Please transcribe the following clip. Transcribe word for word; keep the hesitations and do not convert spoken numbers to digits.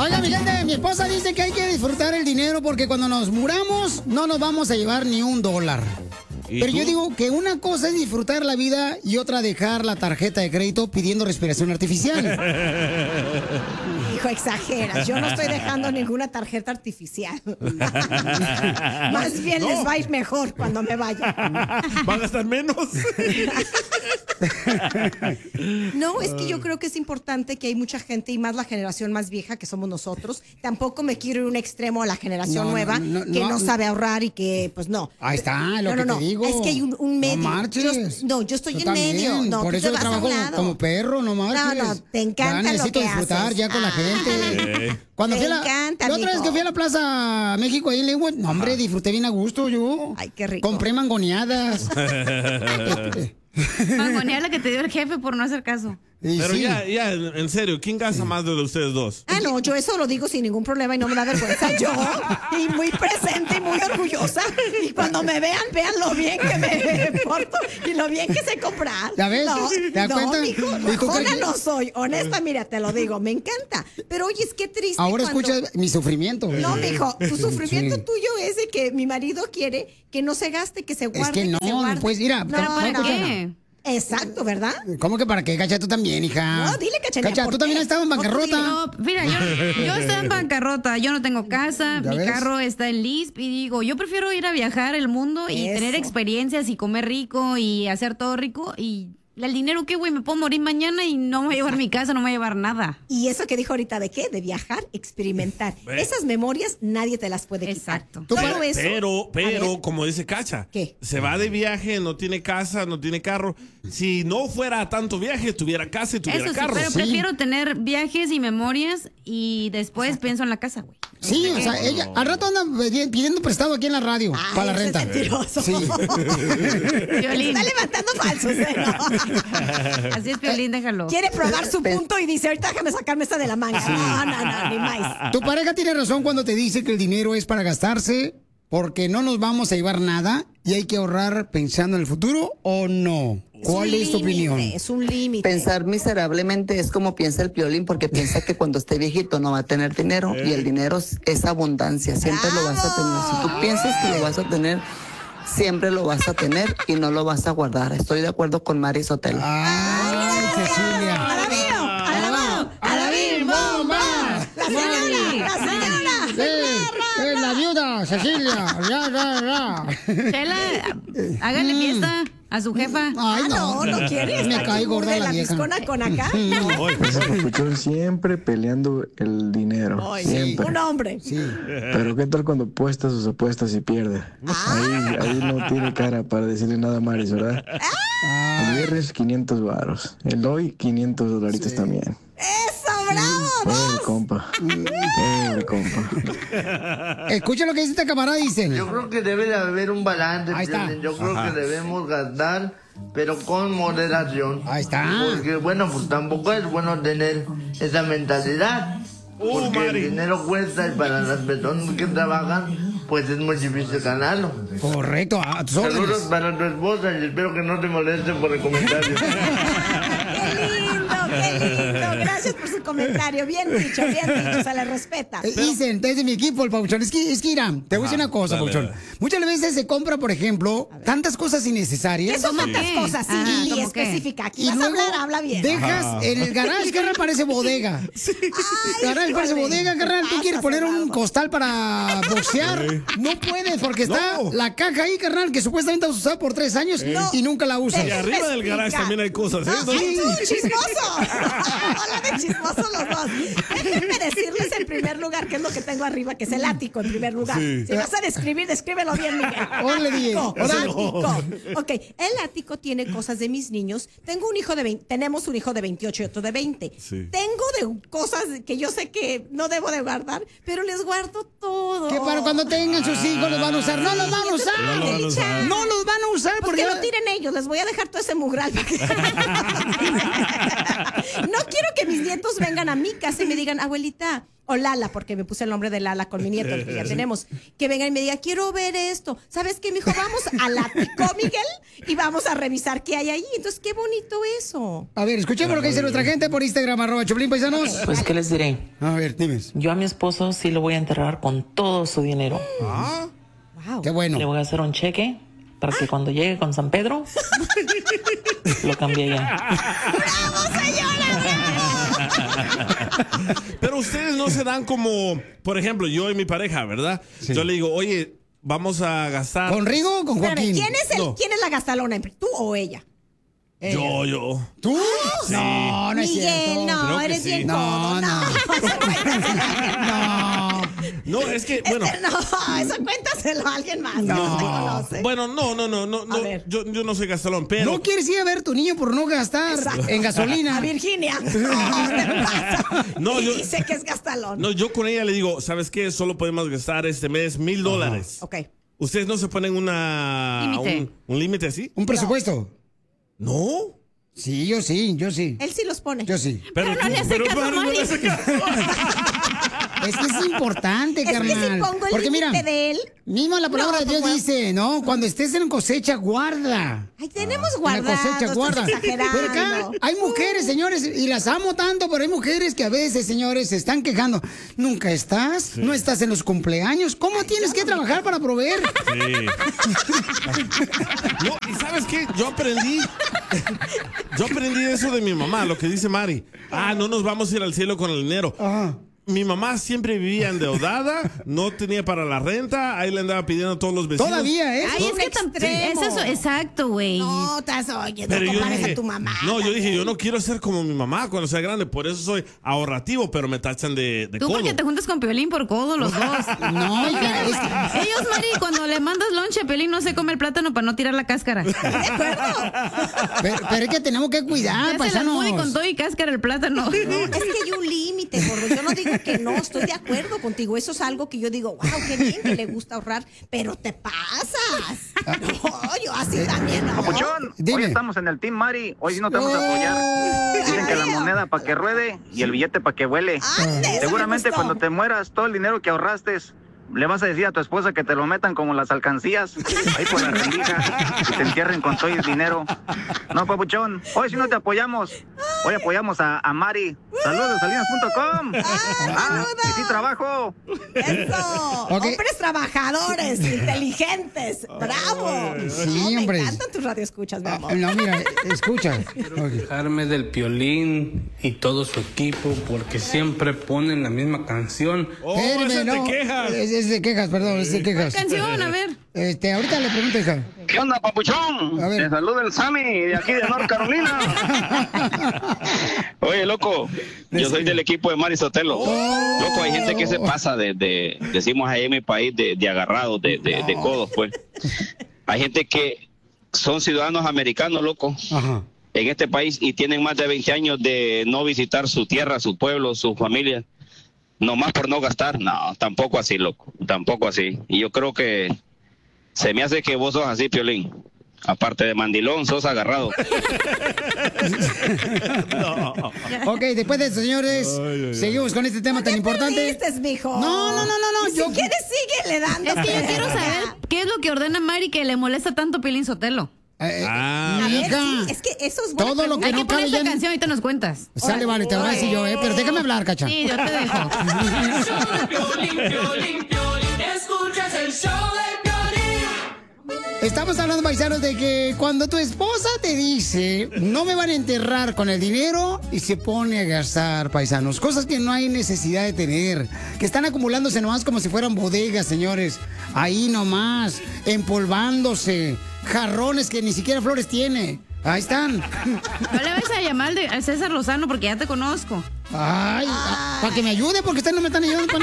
Oiga, mi gente, mi esposa dice que hay que disfrutar el dinero porque cuando nos muramos no nos vamos a llevar ni un dólar. Pero tú? Yo digo que una cosa es disfrutar la vida y otra dejar la tarjeta de crédito pidiendo respiración artificial. Hijo, exageras. Yo no estoy dejando ninguna tarjeta artificial. Más bien no. Les va a ir mejor cuando me vaya. ¿Van a gastar menos? No, es que yo creo que es importante que hay mucha gente y más la generación más vieja que somos nosotros. Tampoco me quiero ir a un extremo a la generación no, nueva no, no, que no, no sabe ahorrar y que pues no. Ahí está, lo no, que no, te digo. Es que hay un, un medio. No marches. Yo, no, yo estoy yo en también. medio. No, por eso yo trabajo como perro, no marches. No, no, te encanta ya, lo que disfrutar haces. ya con la gente. Sí. Cuando te fui a la, encanta, la otra vez que fui a la Plaza México ahí en Linwood, no, hombre, disfruté bien a gusto yo. Ay, qué rico. Compré mangoneadas. Mangonear la que te dio el jefe por no hacer caso. Y Pero sí. ya, ya, en serio, ¿quién gasta más de ustedes dos? Ah, no, yo eso lo digo sin ningún problema y no me da vergüenza. Yo, y muy presente y muy orgullosa. Y cuando me vean, vean lo bien que me porto y lo bien que sé comprar. ¿Ya ves? No, ¿Te das no, cuenta? mijo, ¿Y tú bajona crees? no soy. Honesta, mira, te lo digo, me encanta. Pero oye, es que triste. Ahora cuando... escucha mi sufrimiento. No, mijo, tu sufrimiento Sí. tuyo es de que mi marido quiere que no se gaste, que se guarde. Es que no, se guarde. no puedes ir a... No, ¿para bueno, qué? Exacto, ¿verdad? ¿Cómo que para qué? Cacha, tú también, hija. No, dile, Cachanilla, Cacha, ¿por tú qué? también has estado en No, tú bancarrota. No, mira, yo, yo estoy en bancarrota, yo no tengo casa, ¿Ya mi ves? carro está en lease y digo, yo prefiero ir a viajar el mundo y Eso. tener experiencias y comer rico y hacer todo rico y el dinero que, güey, me puedo morir mañana y no me voy a llevar mi casa, no me voy a llevar nada. Y eso que dijo ahorita, ¿de qué? De viajar, experimentar. Ve. Esas memorias nadie te las puede quitar. Exacto. Todo Pero, eso. pero, A pero, ver, como dice Cacha, ¿Qué? se va de viaje, no tiene casa, no tiene carro. Si no fuera tanto viaje, tuviera casa y tuviera Eso sí, carro. pero Sí. prefiero tener viajes y memorias y después pienso en la casa, güey. Sí, o sea, ella al rato anda pidi- pidiendo prestado aquí en la radio Ay, para la ese renta. mentiroso. Sí. Piolín. Está levantando falsos, ¿eh? No. Así es, Piolín, déjalo. Quiere probar su punto y dice, ahorita déjame sacarme esta de la manga. No, no, no, ni más. Tu pareja tiene razón cuando te dice que el dinero es para gastarse porque no nos vamos a llevar nada y hay que ahorrar pensando en el futuro o no. ¿Cuál es, un tu límite, opinión? Es un límite. Pensar miserablemente es como piensa el Piolín, porque piensa que cuando esté viejito no va a tener dinero, y el dinero es, es abundancia, siempre lo vas a tener. Si tú piensas que lo vas a tener, siempre lo vas a tener y no lo vas a guardar. Estoy de acuerdo con Mari Sotelo. ¡Ay, Cecilia! ¡Alabío! ¡Alabao! ¡Alabín, bomba! ¡La señora! ¡La señora! ¡Eh! ¡Eh, la viuda, Cecilia! ¡Ya, ya, ya! Chela, háganle fiesta a su jefa. Ay, Ah, no, no quiere. Me Está cae aquí gorda de la la vieja. piscona con acá. No. Escuchó siempre peleando el dinero. Ay, siempre. un hombre. Sí. Pero qué tal cuando apuesta sus apuestas y pierde. Ahí, ahí no tiene cara para decirle nada a Maris, ¿verdad? El viernes quinientos varos. El hoy quinientos dolaritos también. ¡Eso, bravo! Pobre compa. Pobre compa. Escucha lo que dice esta camarada, dice. Yo creo que debe de haber un balance. Ahí está. Piolín. Yo creo Ajá. que debemos gastar, pero con moderación. Ahí está. Porque, bueno, pues tampoco es bueno tener esa mentalidad. Uh, Porque Mari. el dinero cuesta y para las personas que trabajan, pues es muy difícil ganarlo. Correcto, a tus Saludos órdenes. para tu esposa y espero que no te moleste por el comentario. ¡Qué lindo, qué lindo! Gracias por su comentario. Bien dicho, bien dicho, se le respeta. Eh, Dicen, desde mi equipo, el Pauchón. Es que, es que, mira, te voy a decir una cosa, dale, Pauchón. dale. Muchas veces se compra, por ejemplo, tantas cosas ¿Qué innecesarias. son tantas qué? cosas? Sí, Ajá, y ¿cómo qué? específica. Aquí Y vas a luego hablar, habla bien. dejas en el garage, carnal, parece bodega. Garage parece híjole. bodega, carnal. Tú quieres poner un costal para boxear. No puedes porque está No. la caja ahí, carnal, que supuestamente vas a usar por tres años y nunca la usas. Y arriba del garage explicar. también hay cosas, ¿eh? No, ¡ay, tú, chismoso! Hola de chismoso los dos. Déjenme decirles en primer lugar qué es lo que tengo arriba, que es el ático en primer lugar. Sí. Si vas a describir, descríbelo bien, Miguel. Órale, Miguel. Ático, Órale. ático. Ok, el ático tiene cosas de mis niños. Tengo un hijo de veinte, tenemos un hijo de veintiocho y otro de veinte. Sí. Tengo de cosas que yo sé que no debo de guardar, pero les guardo todo. Que para cuando tengan sus hijos los van a usar. No los van a usar. No los van a usar. No los van a usar Pues porque que lo tiren ellos, les voy a dejar todo ese mugral para que... No quiero que mis nietos vengan a mi casa y me digan, abuelita, o Lala, porque me puse el nombre de Lala con mi nieto, que ya tenemos, que vengan y me digan, quiero ver esto. ¿Sabes qué, mijo? Vamos al ático, Miguel, y vamos a revisar qué hay ahí. Entonces, qué bonito eso. A ver, escuchemos lo que dice nuestra gente por Instagram, arroba Choplin, paisanos. Pues, ¿qué les diré? A ver, dime. Yo a mi esposo sí lo voy a enterrar con todo su dinero. Ah, wow. Qué bueno. Le voy a hacer un cheque para que cuando llegue con San Pedro, lo cambie ya. ¡Bravo, señora! Pero ustedes no se dan como, por ejemplo, yo y mi pareja, ¿verdad? Sí. Yo le digo, oye, vamos a gastar. ¿Con Rigo o con Joaquín? ¿Quién es, el, no. ¿Quién es la gastalona? ¿Tú o ella? Ella. Yo, yo. ¿Tú? Sí. No, no es Miguel, cierto. no, Creo eres sí. bien No, codo. no. No. No, es que, bueno. Este, no, eso cuéntaselo a alguien más. No. Que no te conoce. Bueno, no, no, no, no, no yo, yo no soy gastalón, pero. No quieres ir a ver a tu niño por no gastar Exacto. en gasolina. A Virginia. No, te pasa. No, yo. Dice que es gastalón. No, yo con ella le digo, ¿sabes qué? Solo podemos gastar este mes mil dólares. Ok. ¿Ustedes no se ponen una. Límite. Un, un límite así? ¿Un presupuesto? No. Sí, yo sí, yo sí. Él sí los pone. Yo sí. Pero, pero no le hace caso a Mari. Es que es importante, es carnal. Es que si pongo el Porque mira, de él. Mismo la palabra no, de Dios pues, dice, ¿no? Cuando estés en cosecha, guarda. Ay, tenemos guardado. En la cosecha, guarda. Pero acá hay mujeres, señores, y las amo tanto, pero hay mujeres que a veces, señores, se están quejando. Nunca estás, sí. no estás en los cumpleaños. ¿Cómo Ay, tienes que no trabajar me... para proveer? Sí. No, y ¿sabes qué? Yo aprendí. Yo aprendí eso de mi mamá, lo que dice Mari. Ah, no nos vamos a ir al cielo con el dinero. Ajá. Mi mamá siempre vivía endeudada, no tenía para la renta, ahí le andaba pidiendo a todos los vecinos. Todavía, ¿eh? Ay, es que tan es eso, exacto, güey. No, estás oye, pero no yo compares dije, a tu mamá. No, yo dije, yo no quiero ser como mi mamá cuando sea grande, por eso soy ahorrativo, pero me tachan de, de Tú codo. porque te juntas con Piolín por codo los dos. No, hija, es que... Ellos, Mari, cuando le mandas lonche a Piolín no se come el plátano para no tirar la cáscara. ¿De acuerdo? Pero, pero es que tenemos que cuidar, paisanos. Se la con todo y cáscara el plátano. No, es que hay un límite, gordo. Yo no digo que no, estoy de acuerdo contigo. Eso es algo que yo digo, wow, qué bien que le gusta ahorrar, pero te pasas. No, yo así también. ¿No? Papuchón, hoy estamos en el Team Mari. Hoy sí no te vamos a apoyar. Dicen que la moneda para que ruede y el billete para que huele. Ande, seguramente cuando te mueras, todo el dinero que ahorraste, le vas a decir a tu esposa que te lo metan como las alcancías, ahí por la rendija, y te entierren con todo el dinero. No, papuchón, hoy sí no te apoyamos. Hoy apoyamos a, a Mari. Saludos, salinas punto com. Ah, y sí trabajo. Eso. Okay. Hombres trabajadores, inteligentes. Bravo. Sí, no, hombre. Me encantan tus radioescuchas, mi amor. No, mira, escucha. Quiero quejarme del Piolín y todo su equipo porque siempre ponen la misma canción. Oh, Espérame, no. Te quejas. Es, es de quejas, perdón, es de quejas. ¿Qué canción? A ver. Este, ahorita le pregunto, hija. ¿Qué onda, papuchón? A ver. Te saluda el Sammy de aquí de North Carolina. Oye, loco, yo soy del equipo de Mari Sotelo. Oh. Loco, hay gente que se pasa de, de decimos ahí en mi país, de, de agarrados, de, de, de codos, pues. Hay gente que son ciudadanos americanos, loco. Ajá. En este país y tienen más de veinte años de no visitar su tierra, su pueblo, su familia. Nomás por no gastar. No, tampoco así, loco. Tampoco así. Y yo creo que se me hace que vos sos así, Piolín. Aparte de mandilón, sos agarrado. No. Ok, después de eso, señores, ay, ay, seguimos ay. con este tema tan importante. Perdiste, mijo? No, no, no, no, no. Yo... Si quieres, síguele dando. Es que yo quiero saber qué es lo que ordena Mari que le molesta tanto Piolín Sotelo. Eh, ah. A ver, sí, es que eso es bueno. Todo lo que hay no que poner cabe esta canción, ahorita nos cuentas. Sale, vale, te lo voy a decir yo, eh, pero déjame hablar, cacha. Sí, yo te dejo. Piolín, Piolín, Piolín, escuchas el show de Piolín. Estamos hablando, paisanos, de que cuando tu esposa te dice no me van a enterrar con el dinero y se pone a gastar, paisanos, cosas que no hay necesidad de tener, que están acumulándose nomás como si fueran bodegas, señores, ahí nomás, empolvándose, jarrones que ni siquiera flores tiene. Ahí están. No le vas a llamar al César Lozano porque ya te conozco. Ay, Ay. para que me ayude porque ustedes no me están ayudando para nada.